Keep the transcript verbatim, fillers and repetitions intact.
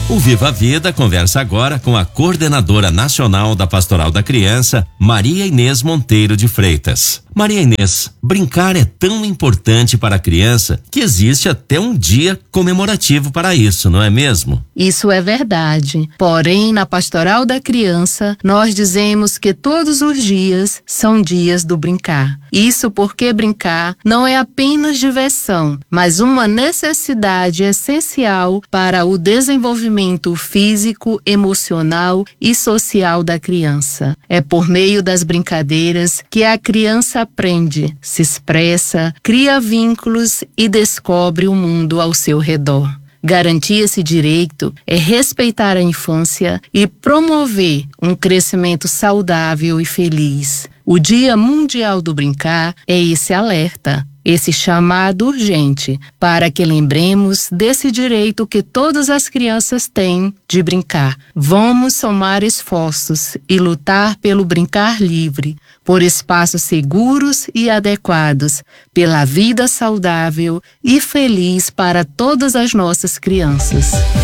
O Viva a Vida conversa agora com a coordenadora nacional da Pastoral da Criança, Maria Inês Monteiro de Freitas. Maria Inês, brincar é tão importante para a criança que existe até um dia comemorativo para isso, não é mesmo? Isso é verdade. Porém, na Pastoral da Criança, nós dizemos que todos os dias são dias do brincar. Isso porque brincar não é apenas diversão, mas uma necessidade essencial para o desenvolvimento físico, emocional e social da criança. É por meio das brincadeiras que a criança aprende, se expressa, cria vínculos e descobre o mundo ao seu redor. Garantir esse direito é respeitar a infância e promover um crescimento saudável e feliz. O Dia Mundial do Brincar é esse alerta, esse chamado urgente, para que lembremos desse direito que todas as crianças têm de brincar. Vamos somar esforços e lutar pelo brincar livre, por espaços seguros e adequados, pela vida saudável e feliz para todas as nossas crianças.